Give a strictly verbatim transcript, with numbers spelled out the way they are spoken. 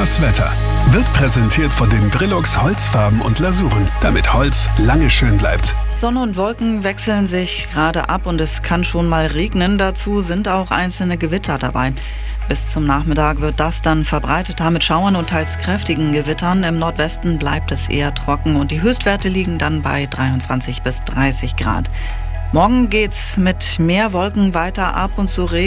Das Wetter wird präsentiert von den Brillux Holzfarben und Lasuren, damit Holz lange schön bleibt. Sonne und Wolken wechseln sich gerade ab und es kann schon mal regnen. Dazu sind auch einzelne Gewitter dabei. Bis zum Nachmittag wird das dann verbreiteter mit Schauern und teils kräftigen Gewittern. Im Nordwesten bleibt es eher trocken und die Höchstwerte liegen dann bei dreiundzwanzig bis dreißig Grad. Morgen geht's mit mehr Wolken weiter, ab und zu Regen.